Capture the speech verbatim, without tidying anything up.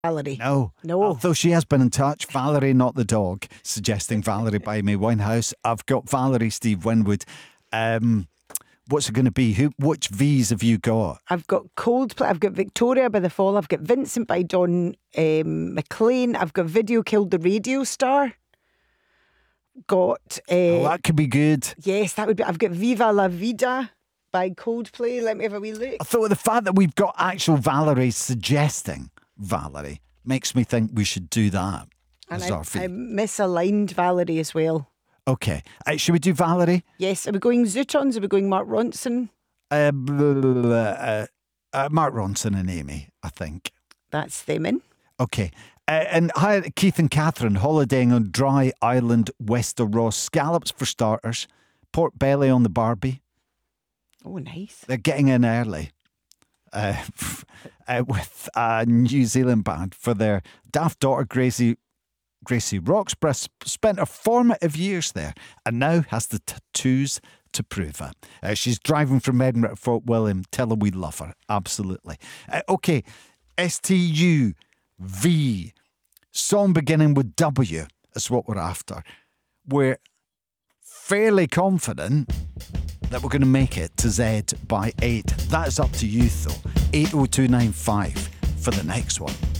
Valerie. No. No. Although she has been in touch. Valerie, not the dog, suggesting Valerie by Amy Winehouse. I've got Valerie, Steve Winwood. Um, what's it going to be? Who? Which V's have you got? I've got Coldplay. I've got Victoria by The Fall. I've got Vincent by Don um, McLean. I've got Video Killed the Radio Star. Got. Uh, Oh, that could be good. Yes, that would be. I've got Viva La Vida by Coldplay. Let me have a wee look. I thought the fact that we've got actual Valerie suggesting Valerie makes me think we should do that And as I, our V. I misaligned Valerie as well. Okay. Uh, should we do Valerie? Yes, are we going Zootons? Are we going Mark Ronson? Uh, blah, blah, blah, uh, uh, Mark Ronson and Amy, I think. That's them in. Okay. Uh, and hi, Keith and Catherine, holidaying on Dry Island, Wester Ross. Scallops for starters. Pork belly on the Barbie. Oh, nice. They're getting in early uh, uh, with a New Zealand band for their daft daughter, Gracie Gracie Roxburgh. Spent her formative years there and now has the tattoos to prove it. Uh, she's driving from Edinburgh to Fort William. Tell her we love her. Absolutely. Uh, okay. S T U V. Song beginning with W is what we're after. We're fairly confident that we're going to make it to Z by eight. That is up to you, though. eight oh two nine five for the next one.